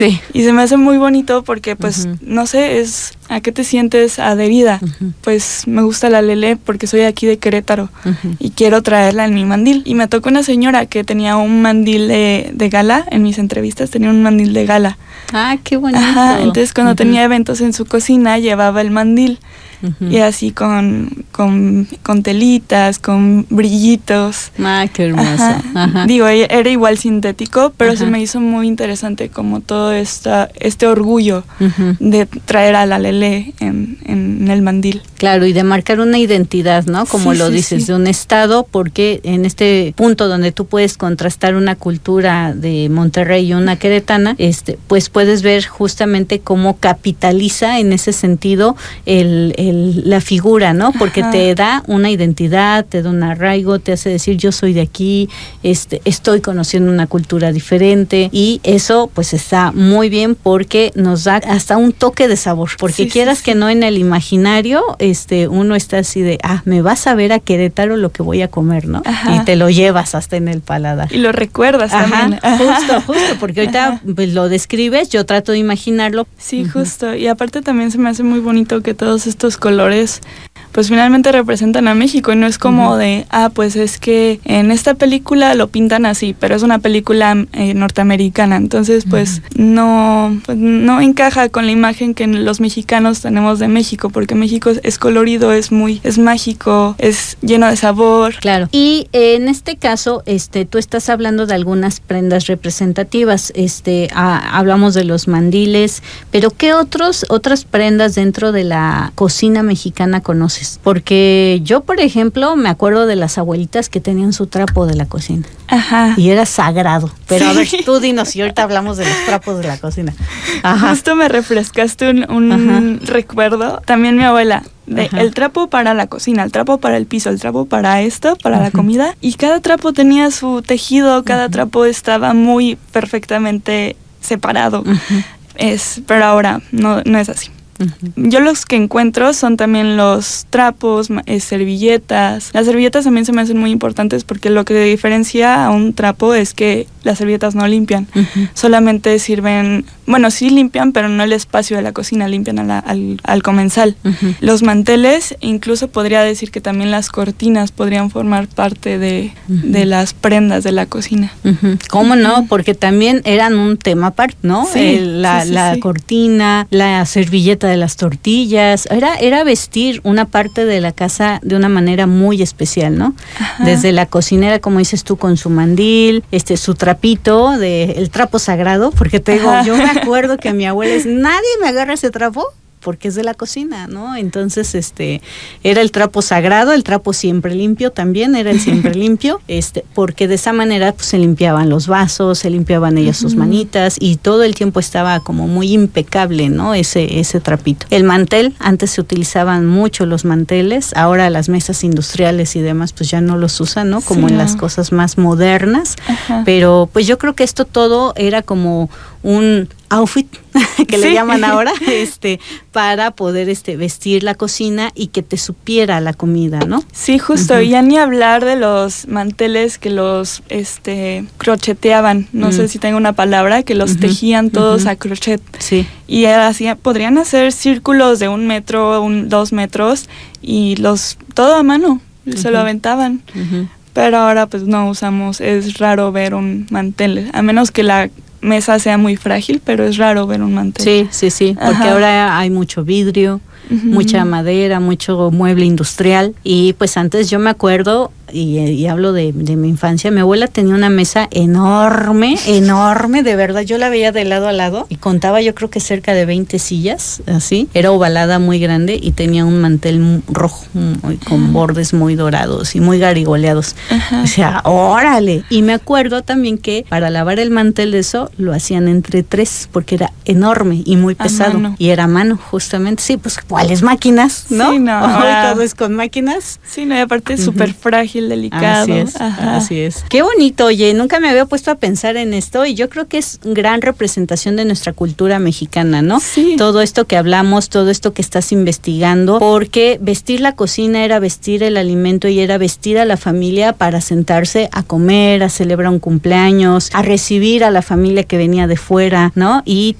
Sí. Y se me hace muy bonito porque, pues, no sé, es ¿a qué te sientes adherida? Pues me gusta la Lele porque soy aquí de Querétaro y quiero traerla en mi mandil. Y me tocó una señora que tenía un mandil de gala, en mis entrevistas tenía un mandil de gala. Ah, qué bonito. Ajá, entonces cuando tenía eventos en su cocina llevaba el mandil. Y así con telitas, con brillitos. Ah, qué hermoso. Ajá. Digo, era igual sintético, pero se me hizo muy interesante como todo este orgullo de traer a la Lele en el mandil. Claro, y de marcar una identidad, ¿no? Como lo dices, de un estado, porque en este punto donde tú puedes contrastar una cultura de Monterrey y una queretana, pues puedes ver justamente cómo capitaliza en ese sentido la figura, ¿no? Porque te da una identidad, te da un arraigo, te hace decir yo soy de aquí, estoy conociendo una cultura diferente, y eso pues está muy bien porque nos da hasta un toque de sabor, porque quieras que no, en el imaginario uno está así de, me vas a ver a Querétaro lo que voy a comer, ¿no? Ajá. Y te lo llevas hasta en el paladar. Y lo recuerdas también. Justo, porque ahorita pues, lo describes, yo trato de imaginarlo. Sí, justo. Y aparte también se me hace muy bonito que todos estos colores pues finalmente representan a México, y no es como de, pues es que en esta película lo pintan así, pero es una película norteamericana, entonces pues no encaja con la imagen que los mexicanos tenemos de México, porque México es colorido, es mágico, es lleno de sabor. Claro. Y en este caso, tú estás hablando de algunas prendas representativas, hablamos de los mandiles, pero ¿qué otras prendas dentro de la cocina mexicana conoces? Porque yo, por ejemplo, me acuerdo de las abuelitas que tenían su trapo de la cocina. Ajá. Y era sagrado. Pero a ver, tú dinos, y ahorita hablamos de los trapos de la cocina. Ajá. Justo me refrescaste un recuerdo. También mi abuela, el trapo para la cocina, el trapo para el piso, el trapo para esto, para la comida. Y cada trapo tenía su tejido, cada trapo estaba muy perfectamente separado. Pero ahora no es así. Yo los que encuentro son también los trapos, servilletas. Las servilletas también se me hacen muy importantes porque lo que diferencia a un trapo es que las servilletas no limpian. Solamente sirven, sí limpian, pero no el espacio de la cocina, limpian al comensal. Los manteles, incluso podría decir que también las cortinas podrían formar parte de las prendas de la cocina. ¿Cómo no? Porque también eran un tema aparte, ¿no? Sí, la cortina, la servilleta de las tortillas, era vestir una parte de la casa de una manera muy especial, ¿no? Ajá. Desde la cocinera, como dices tú, con su mandil, su trapito, el trapo sagrado, porque te digo, yo me acuerdo que mi abuela nadie me agarra ese trapo, porque es de la cocina, ¿no? Entonces, era el trapo sagrado, el trapo siempre limpio también, era el siempre limpio, porque de esa manera pues se limpiaban los vasos, se limpiaban ellas sus manitas, y todo el tiempo estaba como muy impecable, ¿no? Ese trapito. El mantel, antes se utilizaban mucho los manteles, ahora las mesas industriales y demás pues ya no los usan, ¿no? Como en las cosas más modernas. Ajá. Pero pues yo creo que esto todo era como un outfit que le llaman ahora, para poder vestir la cocina y que te supiera la comida, ¿no? Sí, justo, y ya ni hablar de los manteles que los crocheteaban, no sé si tengo una palabra, que los tejían todos a crochet. Sí. Y así podrían hacer círculos de 1 metro, 2 metros, y todo a mano, se lo aventaban. Pero ahora pues no usamos, es raro ver un mantel, a menos que la mesa sea muy frágil, pero es raro ver un mantel. Sí, porque ahora hay mucho vidrio, mucha madera, mucho mueble industrial, y pues antes yo me acuerdo, y hablo de mi infancia, mi abuela tenía una mesa enorme, de verdad, yo la veía de lado a lado, y contaba yo creo que cerca de 20 sillas, así, era ovalada muy grande, y tenía un mantel rojo, con bordes muy dorados, y muy garigoleados. O sea, órale, y me acuerdo también que para lavar el mantel de eso, lo hacían entre 3, porque era enorme y muy pesado, y era a mano, justamente. Sí, pues, ¿cuáles máquinas? ¿No? Sí, no. Hoy todo es con máquinas. Sí, no, y aparte es súper frágil frágil, delicado. Así es, así es. Qué bonito, oye, nunca me había puesto a pensar en esto y yo creo que es gran representación de nuestra cultura mexicana, ¿no? Sí. Todo esto que hablamos, todo esto que estás investigando, porque vestir la cocina era vestir el alimento y era vestir a la familia para sentarse a comer, a celebrar un cumpleaños, a recibir a la familia que venía de fuera, ¿no? Y